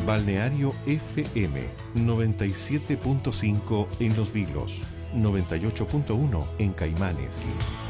Balneario FM 97.5 en Los Vilos, 98.1 en Caimanes.